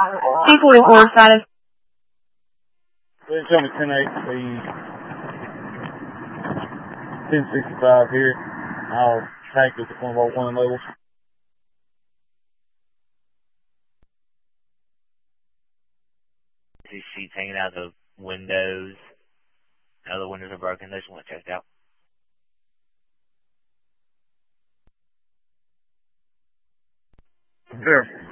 244 status. Then show me 1018, 1065 here. I'll track it with one of our one levels. These sheets hanging out the windows. Now the windows are broken. They just want checked out. Sure.